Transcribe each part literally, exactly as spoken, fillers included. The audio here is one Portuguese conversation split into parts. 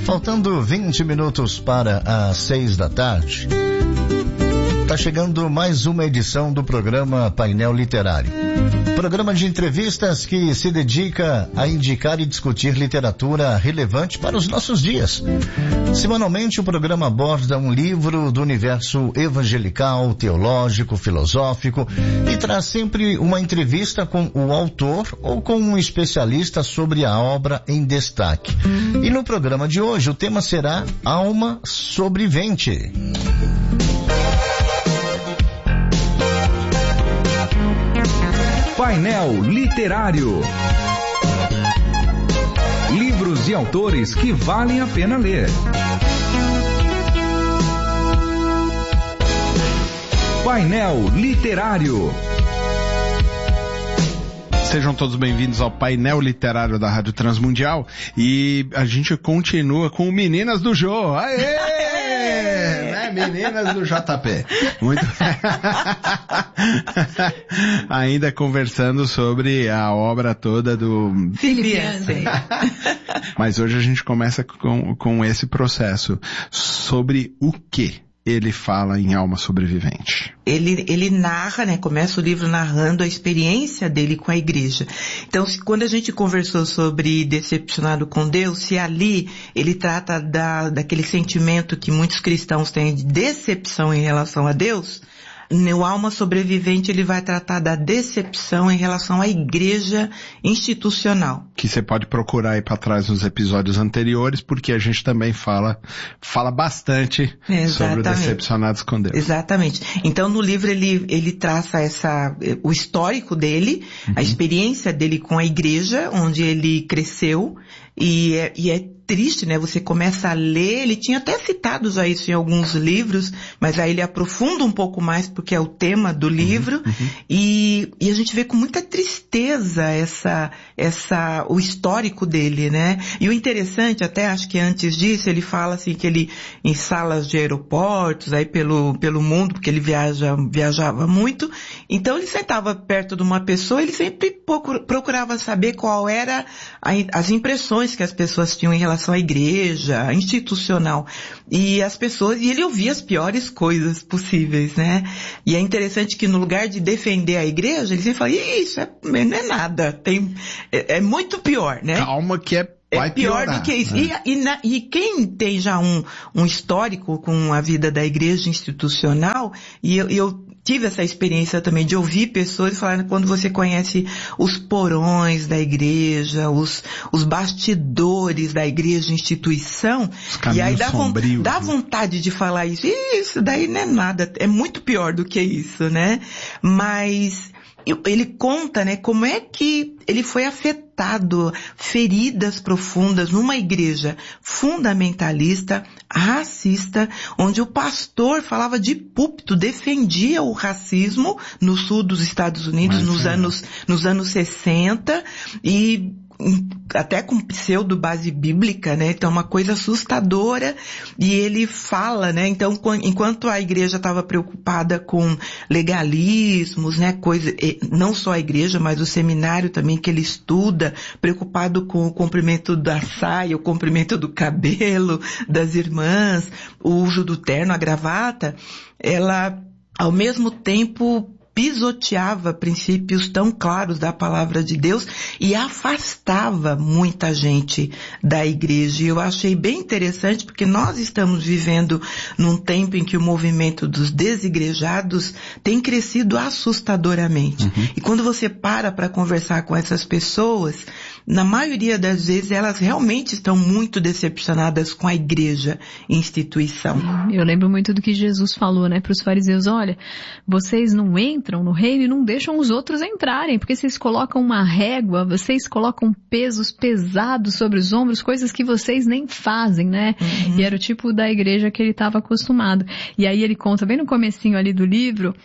Faltando vinte minutos para as seis da tarde, está chegando mais uma edição do programa Painel Literário. Programa de entrevistas que se dedica a indicar e discutir literatura relevante para os nossos dias. Semanalmente, o programa aborda um livro do universo evangelical, teológico, filosófico e traz sempre uma entrevista com o autor ou com um especialista sobre a obra em destaque. E no programa de hoje, o tema será Alma Sobrevivente. Painel Literário. Livros e autores que valem a pena ler. Painel Literário. Sejam todos bem-vindos ao Painel Literário da Rádio Transmundial e a gente continua com Meninas do Jô. Aê! Né? Meninas do J P. Muito ainda conversando sobre a obra toda do Felipe. Mas hoje a gente começa com, com esse processo sobre o que ele fala em Alma Sobrevivente. Ele, ele narra, né, começa o livro narrando a experiência dele com a igreja. Então, se, quando a gente conversou sobre Decepcionado com Deus, se ali ele trata da, daquele sentimento que muitos cristãos têm de decepção em relação a Deus, no Alma Sobrevivente ele vai tratar da decepção em relação à igreja institucional. Que você pode procurar aí para trás nos episódios anteriores, porque a gente também fala, fala bastante Exatamente. sobre o Decepcionados com Deus. Exatamente. Então no livro ele, ele traça essa, o histórico dele, uhum. a experiência dele com a igreja, onde ele cresceu, e é, e é triste, né? Você começa a ler, ele tinha até citado já isso em alguns livros, mas aí ele aprofunda um pouco mais porque é o tema do livro, uhum, uhum. E, e a gente vê com muita tristeza essa, essa, o histórico dele, né? E o interessante, até acho que antes disso, ele fala assim que ele, em salas de aeroportos, aí pelo, pelo mundo, porque ele viaja, viajava muito, então ele sentava perto de uma pessoa, ele sempre procurava saber qual era a, as impressões que as pessoas tinham em relação à igreja, institucional. E as pessoas, e ele ouvia as piores coisas possíveis, né? E é interessante que no lugar de defender a igreja, ele sempre fala, isso é, não é nada, tem, é, é muito pior, né? Calma que é Vai é pior piorar, do que isso. né? E, e, na, e quem tem já um, um histórico com a vida da igreja institucional, e eu, eu tive essa experiência também de ouvir pessoas falarem quando você conhece os porões da igreja, os, os bastidores da igreja instituição, e aí dá, sombrios, dá né? vontade de falar isso. Isso daí não é nada, é muito pior do que isso, né? Mas ele conta, né, como é que ele foi afetado, feridas profundas numa igreja fundamentalista, racista, onde o pastor falava de púlpito, defendia o racismo no sul dos Estados Unidos nos anos, nos anos sessenta, e até com pseudo base bíblica, né? Então uma coisa assustadora, e ele fala, né? Então enquanto a igreja estava preocupada com legalismos, né? Coisa, não só a igreja, mas o seminário também que ele estuda, preocupado com o comprimento da saia, o comprimento do cabelo das irmãs, o uso do terno, a gravata, ela ao mesmo tempo pisoteava princípios tão claros da palavra de Deus e afastava muita gente da igreja. E eu achei bem interessante porque nós estamos vivendo num tempo em que o movimento dos desigrejados tem crescido assustadoramente. Uhum. E quando você para para conversar com essas pessoas, na maioria das vezes elas realmente estão muito decepcionadas com a igreja, instituição. Eu lembro muito do que Jesus falou, né, para os fariseus: olha, vocês não entram no reino e não deixam os outros entrarem, porque vocês colocam uma régua, vocês colocam pesos pesados sobre os ombros, coisas que vocês nem fazem, né? Uhum. E era o tipo da igreja que ele estava acostumado. E aí ele conta bem no comecinho ali do livro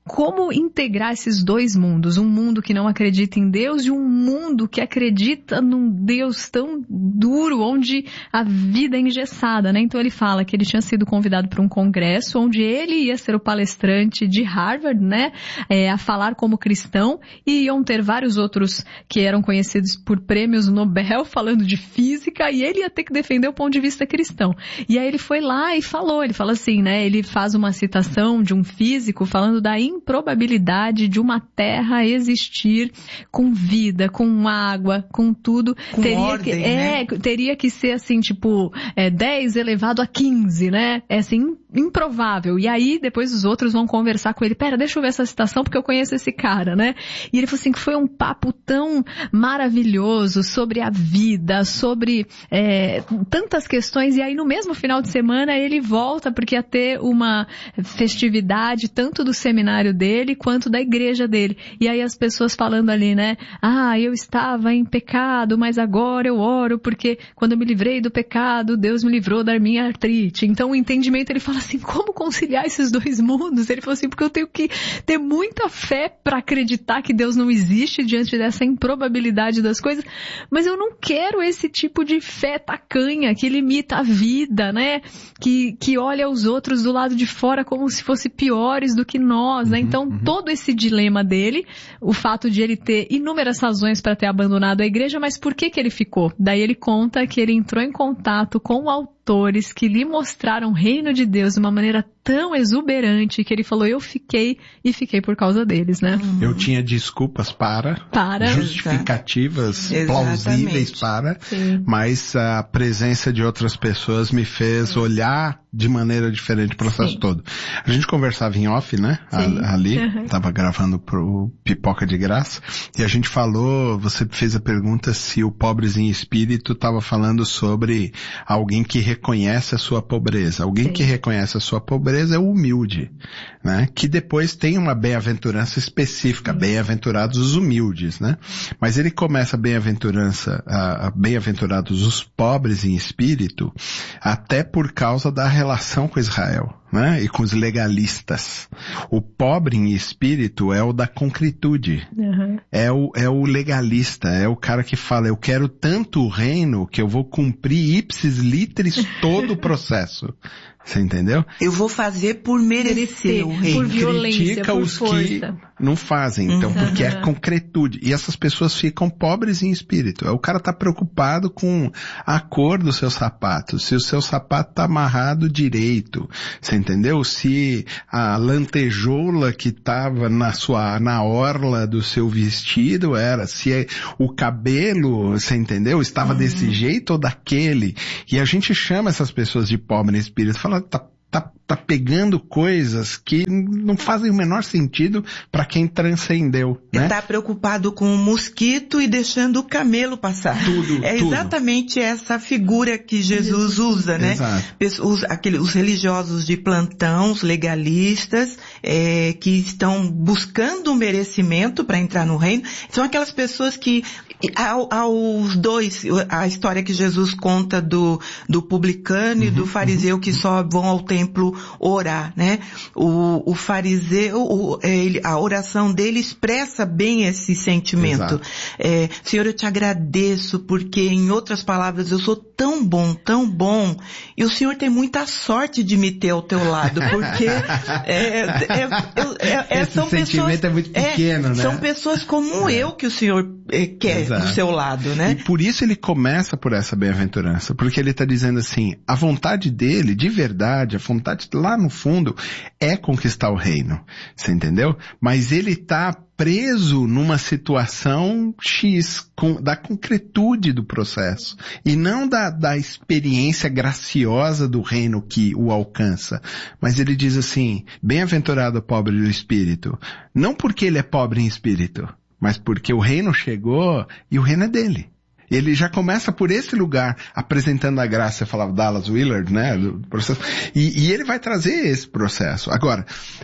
como integrar esses dois mundos, um mundo que não acredita em Deus e um mundo que acredita num Deus tão duro, onde a vida é engessada, né? Então ele fala que ele tinha sido convidado para um congresso onde ele ia ser o palestrante de Harvard, né? É, a falar como cristão, e iam ter vários outros que eram conhecidos por prêmios Nobel falando de física, e ele ia ter que defender o ponto de vista cristão. E aí ele foi lá e falou, ele fala assim, né? Ele faz uma citação de um físico falando da improbabilidade de uma terra existir com vida, com água, com tudo. Com teria ordem, que, né? É, teria que ser assim, tipo, é, dez elevado a quinze, né? É assim, improvável. E aí, depois os outros vão conversar com ele. Pera, deixa eu ver essa citação porque eu conheço esse cara, né? E ele falou assim que foi um papo tão maravilhoso sobre a vida, sobre é, tantas questões. E aí, no mesmo final de semana, ele volta porque ia ter uma festividade tanto do seminário dele quanto da igreja dele. E aí as pessoas falando ali, né? Ah, eu estava em pecado, mas agora eu oro porque quando eu me livrei do pecado, Deus me livrou da minha artrite. Então o entendimento, ele fala assim, como conciliar esses dois mundos? Ele falou assim, porque eu tenho que ter muita fé para acreditar que Deus não existe diante dessa improbabilidade das coisas, mas eu não quero esse tipo de fé tacanha que limita a vida, né? Que, que olha os outros do lado de fora como se fossem piores do que nós, né? Então, uhum. todo esse dilema dele, o fato de ele ter inúmeras razões para ter abandonado a igreja, mas por que que ele ficou? Daí ele conta que ele entrou em contato com autores que lhe mostraram o reino de Deus de uma maneira tão exuberante que ele falou, eu fiquei e fiquei por causa deles, né? Uhum. Eu tinha desculpas para, para. justificativas, Exatamente. plausíveis para, Sim. mas a presença de outras pessoas me fez Sim. olhar de maneira diferente o processo Sim. todo. A gente conversava em off, né? Sim. Ali, uhum. tava gravando pro Pipoca de Graça, e a gente falou, você fez a pergunta se o Pobres em Espírito estava falando sobre alguém que reconhece a sua pobreza. Alguém Sim. que reconhece a sua pobreza é o humilde, né? Que depois tem uma bem-aventurança específica, Sim. bem-aventurados os humildes, né? Mas ele começa a bem-aventurança, a, a bem-aventurados os pobres em espírito, até por causa da relação com Israel, né? E com os legalistas. O pobre em espírito é o da concretude. Uhum. É o, é o legalista, é o cara que fala, eu quero tanto o reino que eu vou cumprir ipsis literis todo o processo. Você entendeu? Eu vou fazer por merecer, merecer o reino. Por violência, critica por os força. que não fazem, então, uhum. porque é concretude. E essas pessoas ficam pobres em espírito. O cara tá preocupado com a cor do seu sapato, se o seu sapato tá amarrado direito, você entendeu? Se a lantejoula que tava na sua, na orla do seu vestido era, se é, o cabelo, você entendeu? Estava uhum. desse jeito ou daquele. E a gente chama essas pessoas de pobre em espírito, fala, tá, tá, tá pegando coisas que não fazem o menor sentido para quem transcendeu, né? Tá preocupado com o mosquito e deixando o camelo passar. Tudo, É tudo. exatamente essa figura que Jesus usa, né? Exato. Os, aquele, os religiosos de plantão, os legalistas, é, que estão buscando o merecimento para entrar no reino, são aquelas pessoas que, ao, aos dois, a história que Jesus conta do, do publicano uhum, e do fariseu uhum. que só vão ao templo orar, né? O, o fariseu, o, ele, a oração dele expressa bem esse sentimento. É, Senhor, eu te agradeço porque, em outras palavras, eu sou tão bom, tão bom, e o Senhor tem muita sorte de me ter ao teu lado, porque é, é, é, é, esse são sentimento pessoas, é muito pequeno, é, né? São pessoas como eu que o Senhor é, quer Exato. do seu lado, né? E por isso ele começa por essa bem-aventurança, porque ele está dizendo assim, a vontade dele, de verdade, a vontade lá no fundo, é conquistar o reino, você entendeu? Mas ele está preso numa situação X, com, da concretude do processo, e não da, da experiência graciosa do reino que o alcança. Mas ele diz assim, bem-aventurado o pobre do espírito, não porque ele é pobre em espírito, mas porque o reino chegou e o reino é dele. Ele já começa por esse lugar, apresentando a graça, eu falava Dallas Willard, né, do processo, e, e ele vai trazer esse processo. Agora,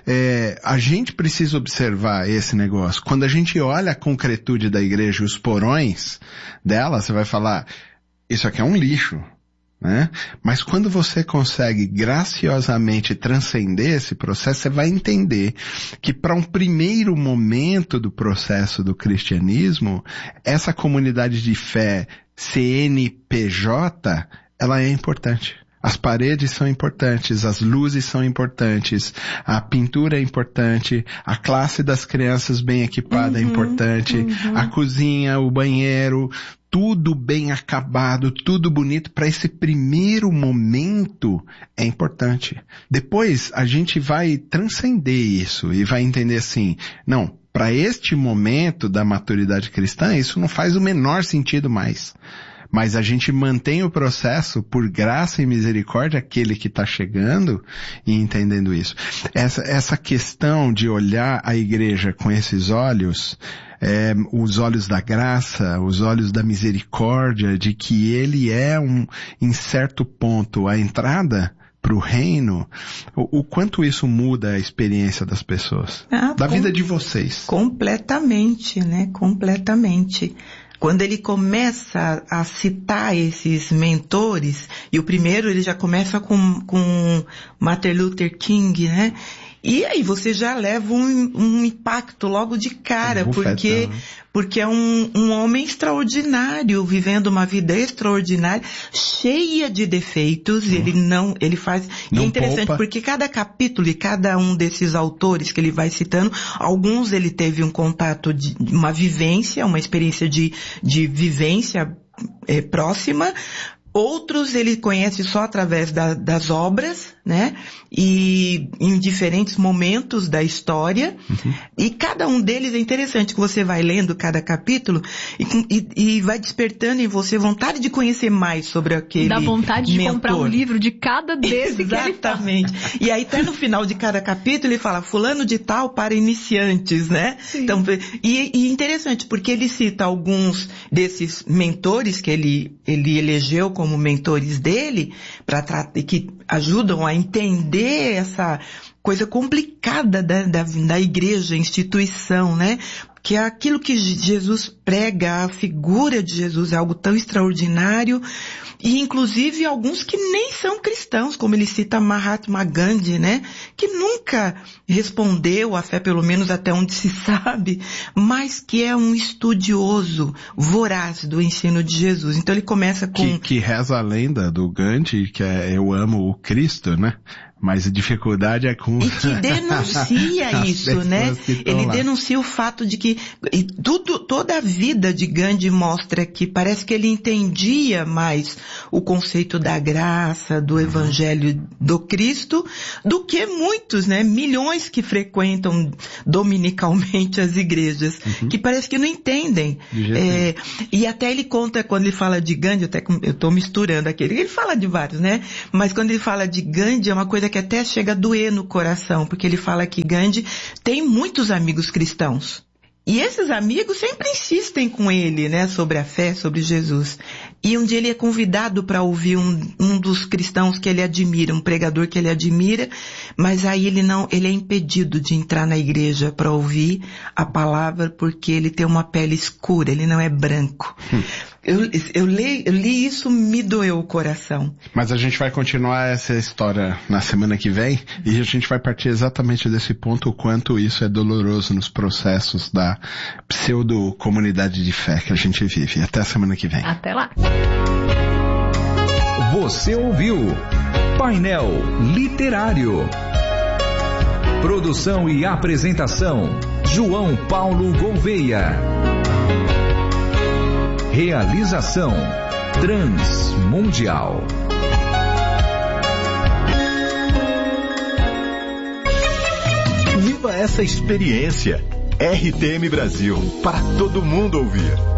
é, a gente precisa observar esse negócio. Quando a gente olha a concretude da igreja, os porões dela, você vai falar, isso aqui é um lixo. né? Mas quando você consegue graciosamente transcender esse processo, você vai entender que para um primeiro momento do processo do cristianismo, essa comunidade de fé C N P J, ela é importante. As paredes são importantes, as luzes são importantes, a pintura é importante, a classe das crianças bem equipada uhum, é importante, uhum. a cozinha, o banheiro, tudo bem acabado, tudo bonito, para esse primeiro momento é importante. Depois a gente vai transcender isso e vai entender assim, não, para este momento da maturidade cristã, isso não faz o menor sentido mais. Mas a gente mantém o processo por graça e misericórdia, aquele que está chegando e entendendo isso. Essa, essa questão de olhar a igreja com esses olhos, é, os olhos da graça, os olhos da misericórdia, de que ele é um, em certo ponto, a entrada para o reino, o, o quanto isso muda a experiência das pessoas, ah, da com, vida de vocês. Completamente, né? Completamente. Quando ele começa a citar esses mentores, e o primeiro ele já começa com, com Martin Luther King, né? E aí você já leva um, um impacto logo de cara, um porque, porque é um, um homem extraordinário, vivendo uma vida extraordinária, cheia de defeitos, uhum. ele não, ele faz, não e é interessante, poupa. Porque cada capítulo e cada um desses autores que ele vai citando, alguns ele teve um contato de, uma vivência, uma experiência de, de vivência é, próxima, outros ele conhece só através da, das obras, né? E em diferentes momentos da história. Uhum. E cada um deles é interessante, que você vai lendo cada capítulo e, e, e vai despertando em você vontade de conhecer mais sobre aquele Dá vontade mentor. De comprar um livro de cada desse. Exatamente. Que ele e aí até no final de cada capítulo ele fala fulano de tal para iniciantes, né? Sim. Então, e, e interessante, porque ele cita alguns desses mentores que ele, ele elegeu como mentores dele, para que ajudam a entender essa coisa complicada da, da, da igreja, instituição, né? Que é aquilo que Jesus prega, a figura de Jesus é algo tão extraordinário, e inclusive alguns que nem são cristãos, como ele cita Mahatma Gandhi, né? Que nunca respondeu à fé, pelo menos até onde se sabe, mas que é um estudioso voraz do ensino de Jesus. Então ele começa com... Que, que reza a lenda do Gandhi, que é eu amo o Cristo, né? Mas a dificuldade é com... E que denuncia isso, né? Ele lá. Denuncia o fato de que e tudo, toda a vida de Gandhi mostra que parece que ele entendia mais o conceito da graça, do evangelho do Cristo, do que muitos, né? Milhões que frequentam dominicalmente as igrejas, uhum. que parece que não entendem. É, e até ele conta, quando ele fala de Gandhi, até eu estou misturando aqui, ele fala de vários, né? Mas quando ele fala de Gandhi, é uma coisa que até chega a doer no coração, porque ele fala que Gandhi tem muitos amigos cristãos. E esses amigos sempre insistem com ele, né, sobre a fé, sobre Jesus. E um dia ele é convidado para ouvir um, um dos cristãos que ele admira, um pregador que ele admira, mas aí ele não, ele é impedido de entrar na igreja para ouvir a palavra porque ele tem uma pele escura, ele não é branco. Hum. Eu, eu, li, eu li isso, me doeu o coração. Mas a gente vai continuar essa história na semana que vem e a gente vai partir exatamente desse ponto, o quanto isso é doloroso nos processos da pseudo-comunidade de fé que a gente vive. Até a semana que vem. Até lá. Você ouviu Painel Literário. Produção e apresentação João Paulo Gouveia. Realização Transmundial. Viva essa experiência. R T M Brasil, para todo mundo ouvir.